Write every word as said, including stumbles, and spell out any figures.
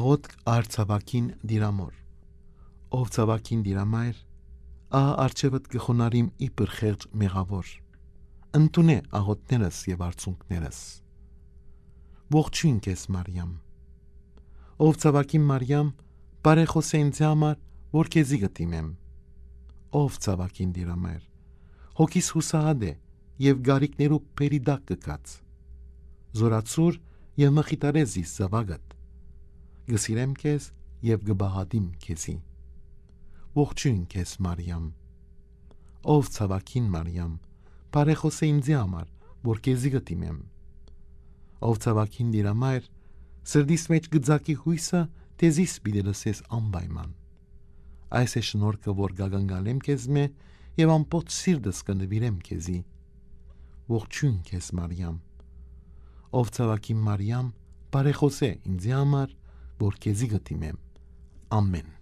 Աղոթք արցավակին դիրամոր։ Ով ցավակին դիրամայր, ահա արջևդ կխոնարիմ իբր խեղճ մեղավոր։ Ընտունե աղոթներս եւ արցունքներս։ Ողջույն քեզ Մարիամ։ Ով ցավակին Մարիամ, բարեխոսե ինձ համար, որ քեզի գտիմեմ։ Ով ցավակին դիրամայր, հոգիս հուսահատ է եւ գարիկներու պերիդակ կկած։ Զորացուր եւ մխիտարե զիս զավագդ։ Գսիրեմ քեզ եւ գբահադիմ քեզի։ Ողջույն քեզ Մարիամ։ Ով ցավակին Մարիամ, բարեխոսե ինձ համար, որ քեզի գտիմեմ։ Ով ցավակին դիրամայր, սրդիս մեջ գծակի հույսը տեզիս բիդելսես անպայման։ Այս է շնորհքը, որ գագանգալեմ քեզ մե եւ ամբողջ սիրտս կնվիրեմ քեզի։ Ողջույն քեզ Մարիամ։ Ով ցավակին Մարիամ, բարեխոսե ինձ համար, որ քեզի գտիմեմ։ Ամեն։